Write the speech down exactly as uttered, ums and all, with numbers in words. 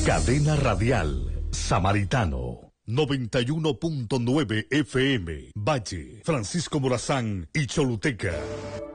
Cadena Radial Samaritano. noventa y uno punto nueve F M, Valle, Francisco Morazán y Choluteca.